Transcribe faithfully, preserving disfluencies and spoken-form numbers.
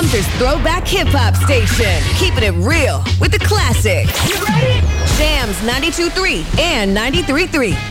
Lancaster's throwback hip-hop station. Keeping it real with the classics. You ready? Jams ninety-two point three and ninety-three point three.